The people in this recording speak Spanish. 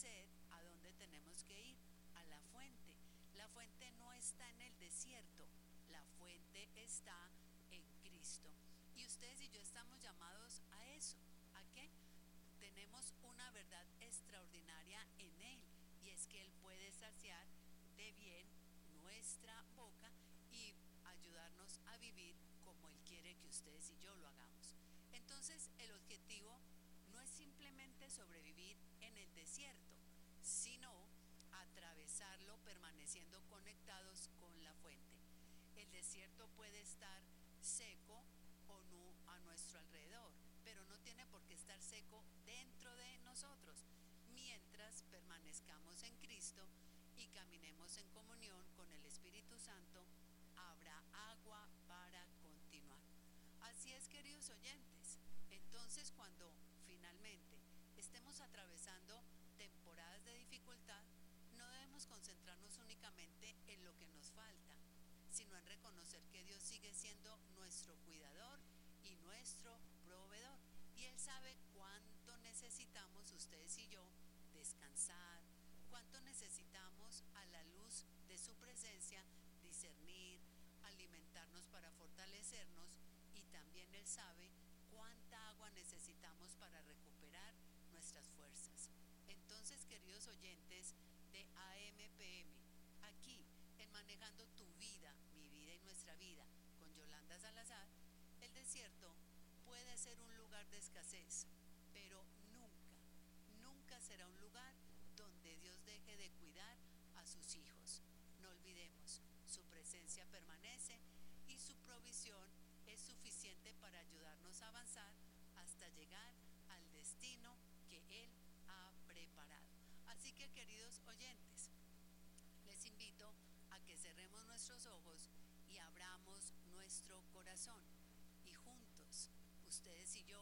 sed, ¿a dónde tenemos que ir? A la fuente. La fuente no está en el desierto, la fuente está en Cristo. Y ustedes y yo estamos llamados a eso. ¿A qué? Tenemos una verdad extraordinaria en Él, y es que Él puede saciar de bien nuestra boca y ayudarnos a vivir como Él quiere que ustedes y yo lo hagamos. Entonces, el objetivo no es simplemente sobrevivir en el desierto, sino atravesarlo permaneciendo conectados con la fuente. El desierto puede estar seco o no a nuestro alrededor, pero no tiene por qué estar seco dentro de nosotros, mientras permanezcamos en Cristo y caminemos en comunión con el Espíritu Santo. Habrá agua para continuar. Así es, queridos oyentes. Entonces, cuando finalmente estemos atravesando temporadas de dificultad, no debemos concentrarnos únicamente en lo que nos falta, sino en reconocer que Dios sigue siendo nuestro cuidador y nuestro proveedor. Y Él sabe cuánto necesitamos, ustedes y yo, descansar, cuánto necesitamos a la luz de su presencia discernir, alimentarnos para fortalecernos, y también Él sabe cuánta agua necesitamos para recuperar nuestras fuerzas. Entonces, queridos oyentes de AMPM, aquí en Manejando tu vida, mi vida y nuestra vida, con Yolanda Salazar, el desierto puede ser un lugar de escasez, pero nunca, nunca será un lugar donde Dios deje de cuidar a sus hijos. No olvidemos, su presencia permanece y su provisión es suficiente para ayudarnos a avanzar hasta llegar al destino que Él ha preparado. Así que, queridos oyentes, les invito a que cerremos nuestros ojos y abramos nuestro